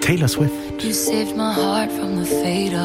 Taylor Swift. You saved my heart from the fate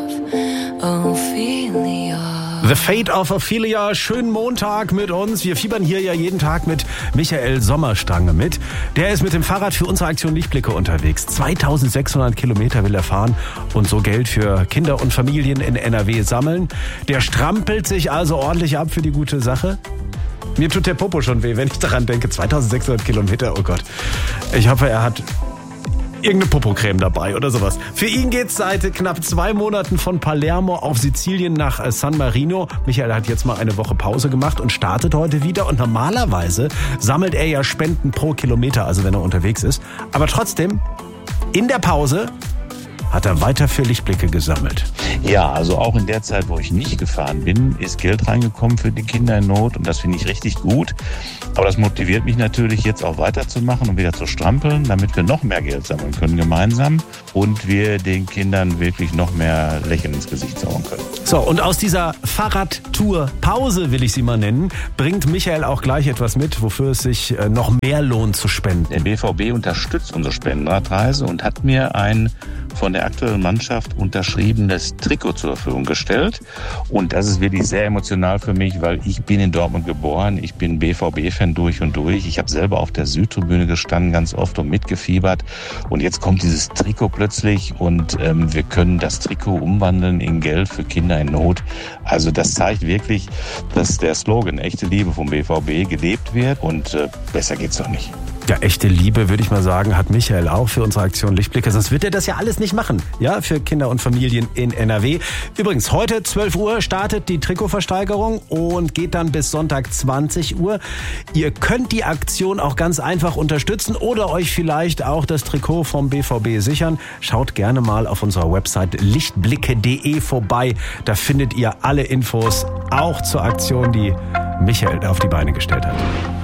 of Ophelia. The Fate of Ophelia, schönen Montag mit uns. Wir fiebern hier ja jeden Tag mit Michael Sommerstange mit. Der ist mit dem Fahrrad für unsere Aktion Lichtblicke unterwegs. 2600 Kilometer will er fahren und so Geld für Kinder und Familien in NRW sammeln. Der strampelt sich also ordentlich ab für die gute Sache. Mir tut der Popo schon weh, wenn ich daran denke. 2600 Kilometer, oh Gott. Ich hoffe, er hat irgendeine Popocreme dabei oder sowas. Für ihn geht's seit knapp 2 Monaten von Palermo auf Sizilien nach San Marino. Michael hat jetzt mal eine Woche Pause gemacht und startet heute wieder. Und normalerweise sammelt er ja Spenden pro Kilometer, also wenn er unterwegs ist. Aber trotzdem, in der Pause hat er weiter für Lichtblicke gesammelt. Ja, also auch in der Zeit, wo ich nicht gefahren bin, ist Geld reingekommen für die Kinder in Not und das finde ich richtig gut. Aber das motiviert mich natürlich jetzt auch weiterzumachen und wieder zu strampeln, damit wir noch mehr Geld sammeln können gemeinsam und wir den Kindern wirklich noch mehr Lächeln ins Gesicht zaubern können. So, und aus dieser Fahrradtour-Pause, will ich sie mal nennen, bringt Michael auch gleich etwas mit, wofür es sich noch mehr lohnt zu spenden. Der BVB unterstützt unsere Spendenradreise und hat mir ein von der aktuellen Mannschaft unterschriebenes Trikot zur Verfügung gestellt. Und das ist wirklich sehr emotional für mich, weil ich bin in Dortmund geboren. Ich bin BVB-Fan durch und durch. Ich habe selber auf der Südtribüne gestanden, ganz oft und mitgefiebert. Und jetzt kommt dieses Trikot plötzlich und wir können das Trikot umwandeln in Geld für Kinder in Not. Also das zeigt wirklich, dass der Slogan echte Liebe vom BVB gelebt wird und besser geht's doch nicht. Ja, echte Liebe, würde ich mal sagen, hat Michael auch für unsere Aktion Lichtblicke. Sonst wird er das ja alles nicht machen, ja, für Kinder und Familien in NRW. Übrigens, heute 12 Uhr startet die Trikotversteigerung und geht dann bis Sonntag 20 Uhr. Ihr könnt die Aktion auch ganz einfach unterstützen oder euch vielleicht auch das Trikot vom BVB sichern. Schaut gerne mal auf unserer Website lichtblicke.de vorbei. Da findet ihr alle Infos, auch zur Aktion, die Michael auf die Beine gestellt hat.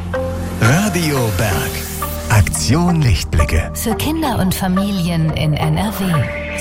Radio Berg. Aktion Lichtblicke. Für Kinder und Familien in NRW.